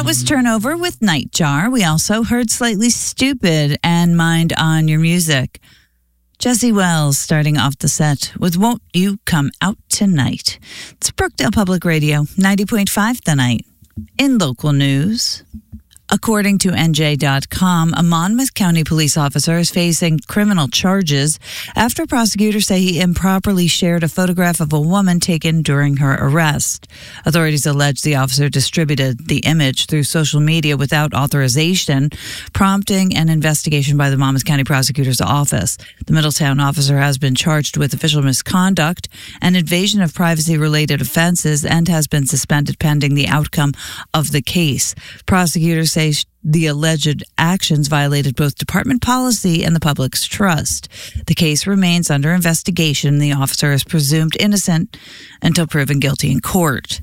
That was Turnover with Nightjar. We also heard Slightly Stupid and Mind on Your Music. Jesse Wells starting off the set with Won't You Come Out Tonight. It's Brookdale Public Radio, 90.5 The Night. In local news, according to NJ.com, a Monmouth County police officer is facing criminal charges after prosecutors say he improperly shared a photograph of a woman taken during her arrest. Authorities allege the officer distributed the image through social media without authorization, prompting an investigation by the Monmouth County Prosecutor's Office. The Middletown officer has been charged with official misconduct and invasion of privacy-related offenses and has been suspended pending the outcome of the case. Prosecutors say the alleged actions violated both department policy and the public's trust. The case remains under investigation. The officer is presumed innocent until proven guilty in court.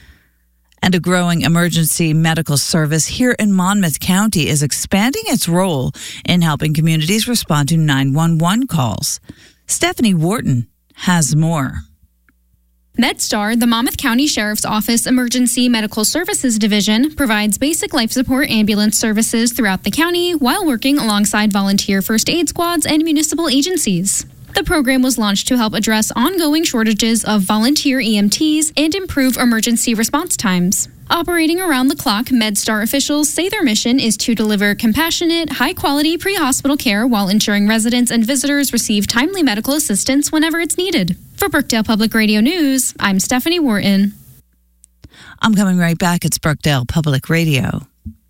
And a growing emergency medical service here in Monmouth County is expanding its role in helping communities respond to 911 calls. Stephanie Wharton has more. MedStar, the Monmouth County Sheriff's Office Emergency Medical Services Division, provides basic life support ambulance services throughout the county while working alongside volunteer first aid squads and municipal agencies. The program was launched to help address ongoing shortages of volunteer EMTs and improve emergency response times. Operating around the clock, MedStar officials say their mission is to deliver compassionate, high-quality pre-hospital care while ensuring residents and visitors receive timely medical assistance whenever it's needed. For Brookdale Public Radio News, I'm Stephanie Wharton. I'm coming right back. It's Brookdale Public Radio.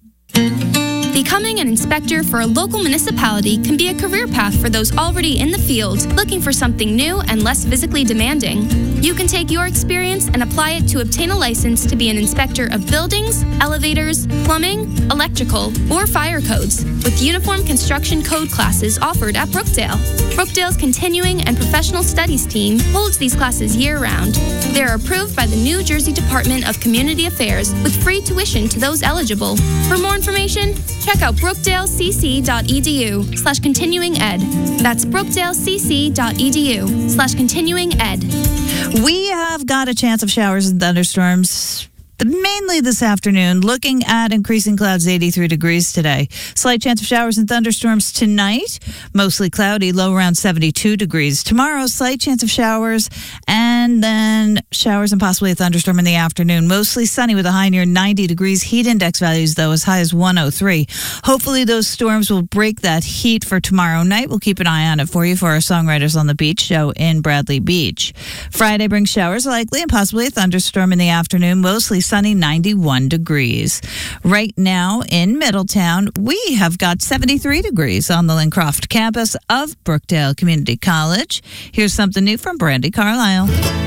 Becoming an inspector for a local municipality can be a career path for those already in the field, looking for something new and less physically demanding. You can take your experience and apply it to obtain a license to be an inspector of buildings, elevators, plumbing, electrical, or fire codes, with uniform construction code classes offered at Brookdale. Brookdale's Continuing and Professional Studies team holds these classes year-round. They are approved by the New Jersey Department of Community Affairs with free tuition to those eligible. For more information, check out brookdalecc.edu/continuinged. That's brookdalecc.edu/continuinged. We have got a chance of showers and thunderstorms, mainly this afternoon, looking at increasing clouds, 83 degrees today. Slight chance of showers and thunderstorms tonight, mostly cloudy, low around 72 degrees. Tomorrow, slight chance of showers and then showers and possibly a thunderstorm in the afternoon. Mostly sunny with a high near 90 degrees. Heat index values, though, as high as 103. Hopefully those storms will break that heat for tomorrow night. We'll keep an eye on it for you for our Songwriters on the Beach show in Bradley Beach. Friday brings showers likely and possibly a thunderstorm in the afternoon. Mostly sunny, 91 degrees. Right now in Middletown, we have got 73 degrees on the Lincroft campus of Brookdale Community College. Here's something new from Brandy Carlisle.